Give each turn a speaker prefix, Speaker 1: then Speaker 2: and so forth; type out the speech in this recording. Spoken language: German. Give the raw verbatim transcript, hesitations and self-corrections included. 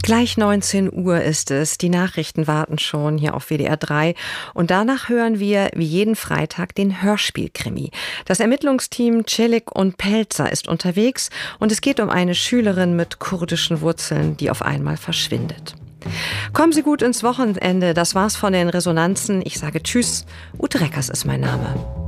Speaker 1: Gleich neunzehn Uhr ist es. Die Nachrichten warten schon hier auf W D R drei. Und danach hören wir wie jeden Freitag den Hörspielkrimi. Das Ermittlungsteam Çelik und Pelzer ist unterwegs und es geht um eine Schülerin mit kurdischen Wurzeln, die auf einmal verschwindet. Kommen Sie gut ins Wochenende. Das war's von den Resonanzen. Ich sage Tschüss. Ute Reckers ist mein Name.